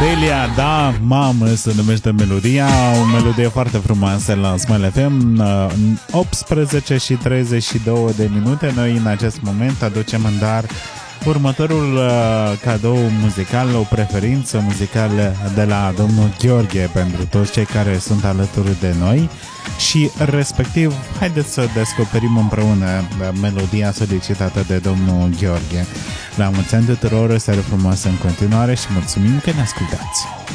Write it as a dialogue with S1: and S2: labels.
S1: Delia, da, mamă, se numește melodia, o melodie foarte frumoasă la Smile FM. 18 și 32 de minute. Noi în acest moment aducem în dar următorul cadou muzical, o preferință muzicală de la domnul Gheorghe pentru toți cei care sunt alături de noi și respectiv haideți să descoperim împreună melodia solicitată de domnul Gheorghe. La mulți ani tuturor, o seară frumoasă în continuare și mulțumim că ne ascultați!